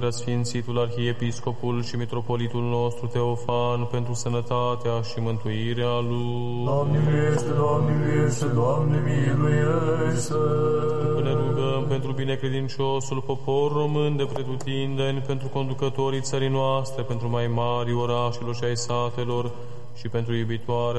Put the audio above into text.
preasfințitul arhiepiscopul și mitropolitul nostru Teofan, pentru sănătatea și mântuirea lui. Doamne miluiește, Doamne miluiește, Doamne miluiește. Ne rugăm pentru binecredinciosul popor român de pretutindeni, pentru conducătorii țării noastre, pentru mai mari orașelor și ai satelor și pentru iubitoare